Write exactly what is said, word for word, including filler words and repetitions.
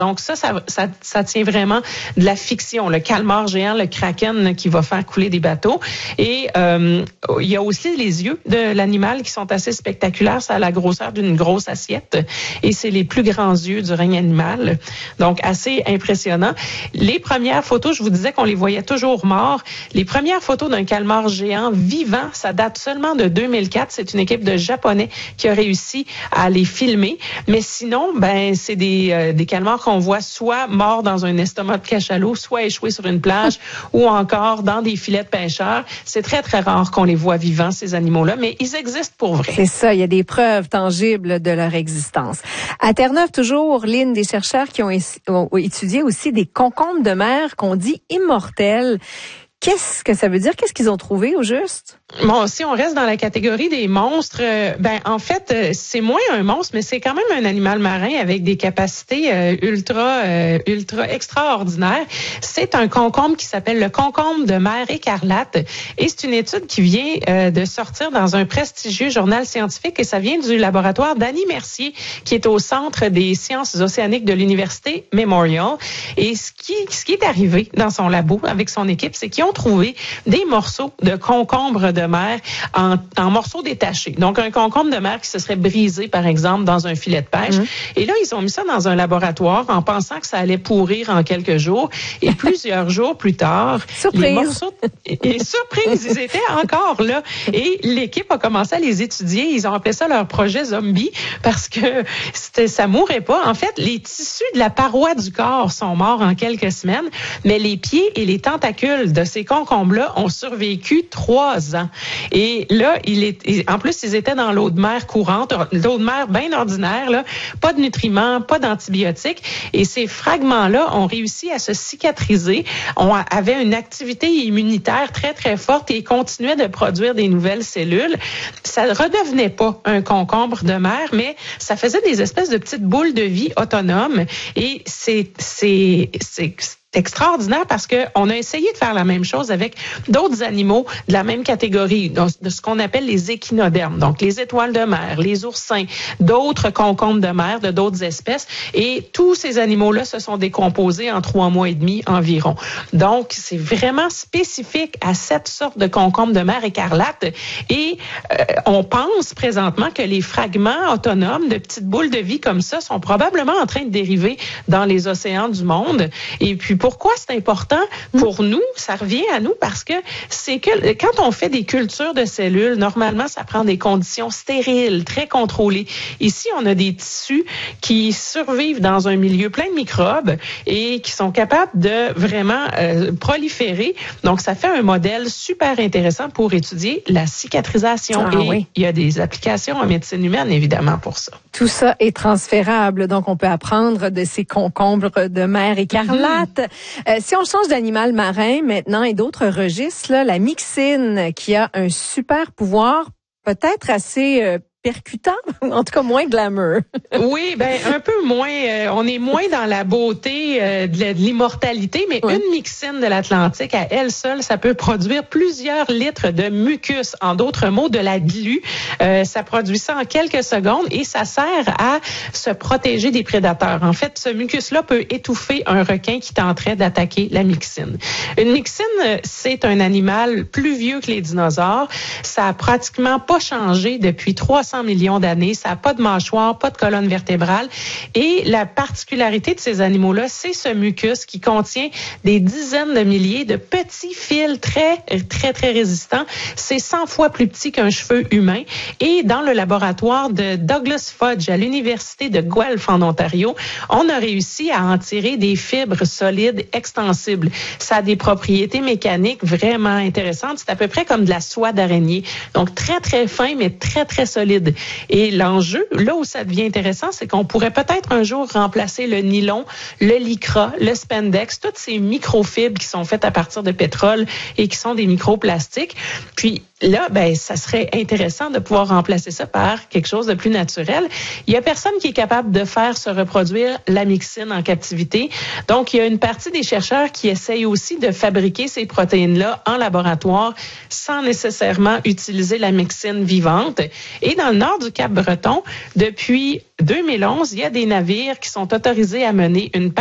Donc ça, ça, ça, ça tient vraiment de la fiction. Le calmar géant, le kraken qui va faire couler des bateaux. Et euh, il y a aussi les yeux de l'animal qui sont assez spectaculaires. Ça a la grosseur d'une grosse assiette. Et c'est les plus grands yeux du règne animal. Donc assez impressionnant. Les premières photos, je vous disais qu'on les voyait toujours morts. Les premières photos d'un calmar géant vivant, ça date seulement de deux mille quatre. C'est une équipe de Japonais qui a réussi à les filmer. Mais sinon, ben c'est des, euh, des calmars qu'on voit soit morts dans un estomac de cachalot, soit échoués sur une plage ou encore dans des filets de pêcheurs. C'est très, très rare qu'on les voit vivants, ces animaux-là, mais ils existent pour vrai. C'est ça, il y a des preuves tangibles de leur existence. À Terre-Neuve, toujours, Lynn, des chercheurs qui ont, ont étudié aussi des concombres de mer qu'on dit immortels. Qu'est-ce que ça veut dire? Qu'est-ce qu'ils ont trouvé au juste? Bon, si on reste dans la catégorie des monstres, euh, ben en fait, euh, c'est moins un monstre, mais c'est quand même un animal marin avec des capacités euh, ultra, euh, ultra extraordinaires. C'est un concombre qui s'appelle le concombre de mer écarlate, et c'est une étude qui vient euh, de sortir dans un prestigieux journal scientifique, et ça vient du laboratoire d'Annie Mercier, qui est au Centre des sciences océaniques de l'Université Memorial. Et ce qui, ce qui est arrivé dans son labo avec son équipe, c'est qu'ils ont trouvé des morceaux de concombre de mer en, en morceaux détachés. Donc, un concombre de mer qui se serait brisé, par exemple, dans un filet de pêche. Mmh. Et là, ils ont mis ça dans un laboratoire en pensant que ça allait pourrir en quelques jours. Et plusieurs jours plus tard, surprise. les morceaux... Et surprise, ils étaient encore là. Et l'équipe a commencé à les étudier. Ils ont appelé ça leur projet zombie parce que c'était, ça mourait pas. En fait, les tissus de la paroi du corps sont morts en quelques semaines, mais les pieds et les tentacules de ces concombres-là ont survécu trois ans. Et là, il est, en plus, ils étaient dans l'eau de mer courante, l'eau de mer bien ordinaire, là, pas de nutriments, pas d'antibiotiques. Et ces fragments-là ont réussi à se cicatriser, on avait une activité immunitaire très, très forte et continuaient de produire des nouvelles cellules. Ça ne redevenait pas un concombre de mer, mais ça faisait des espèces de petites boules de vie autonomes. Et c'est, c'est, c'est, extraordinaire parce que on a essayé de faire la même chose avec d'autres animaux de la même catégorie, de ce qu'on appelle les échinodermes, donc les étoiles de mer, les oursins, d'autres concombres de mer de d'autres espèces, et tous ces animaux-là se sont décomposés en trois mois et demi environ. Donc, c'est vraiment spécifique à cette sorte de concombre de mer écarlate, et euh, on pense présentement que les fragments autonomes de petites boules de vie comme ça sont probablement en train de dériver dans les océans du monde. Et puis pourquoi c'est important pour nous? Ça revient à nous parce que c'est que quand on fait des cultures de cellules, normalement, ça prend des conditions stériles, très contrôlées. Ici, on a des tissus qui survivent dans un milieu plein de microbes et qui sont capables de vraiment euh, proliférer. Donc, ça fait un modèle super intéressant pour étudier la cicatrisation. Ah, et oui. Il y a des applications en médecine humaine, évidemment, pour ça. Tout ça est transférable, donc on peut apprendre de ces concombres de mer écarlate. Mm-hmm. Euh, si on change d'animal marin maintenant et d'autres registres, là, la myxine qui a un super pouvoir peut-être assez euh, percutant, en tout cas moins glamour. Oui, ben un peu moins. Euh, on est moins dans la beauté euh, de, de l'immortalité, mais oui. Une myxine de l'Atlantique, à elle seule, ça peut produire plusieurs litres de mucus. En d'autres mots, de la glu. Euh, ça produit ça en quelques secondes et ça sert à se protéger des prédateurs. En fait, ce mucus-là peut étouffer un requin qui tenterait d'attaquer la myxine. Une myxine, c'est un animal plus vieux que les dinosaures. Ça a pratiquement pas changé depuis trois cents millions d'années. Ça n'a pas de mâchoire, pas de colonne vertébrale. Et la particularité de ces animaux-là, c'est ce mucus qui contient des dizaines de milliers de petits fils très, très, très résistants. C'est cent fois plus petit qu'un cheveu humain. Et dans le laboratoire de Douglas Fudge à l'Université de Guelph en Ontario, on a réussi à en tirer des fibres solides extensibles. Ça a des propriétés mécaniques vraiment intéressantes. C'est à peu près comme de la soie d'araignée. Donc, très, très fin, mais très, très solide. Et l'enjeu, là où ça devient intéressant, c'est qu'on pourrait peut-être un jour remplacer le nylon, le lycra, le spandex, toutes ces microfibres qui sont faites à partir de pétrole et qui sont des microplastiques. Puis là, ben, ça serait intéressant de pouvoir remplacer ça par quelque chose de plus naturel. Il y a personne qui est capable de faire se reproduire la myxine en captivité. Donc, il y a une partie des chercheurs qui essayent aussi de fabriquer ces protéines-là en laboratoire sans nécessairement utiliser la myxine vivante. Et dans le nord du Cap-Breton, depuis deux mille onze, il y a des navires qui sont autorisés à mener une